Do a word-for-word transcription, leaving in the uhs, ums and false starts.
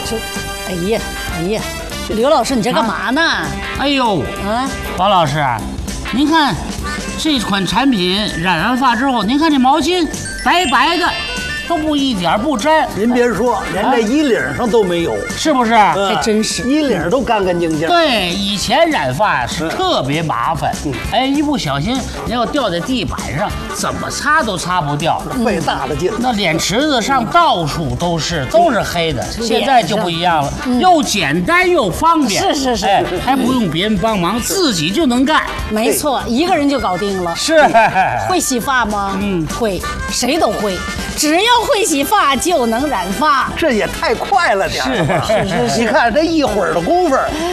这，哎呀，哎呀，刘老师，你这干嘛呢？啊、 哎呦， 啊， 王老师，您看这款产品染完发之后，您看这毛巾白白的，都不一点不沾。 您别说，连这衣领上都没有， 是不是？ 还真是， 衣领都干干净净。 对，以前染发是特别麻烦，哎，一不小心你要掉在地板上，怎么擦都擦不掉， 费大了劲了。 那脸池子上到处都是，都是黑的。现在就不一样了，又简单又方便， 是是是， 哎，还不用别人帮忙，自己就能干。 没错，一个人就搞定了。 是， 会洗发吗？ 嗯， 会，谁都会。只要会洗发就能染发， 这也太快了点儿。 是是是，你看这一会儿的功夫。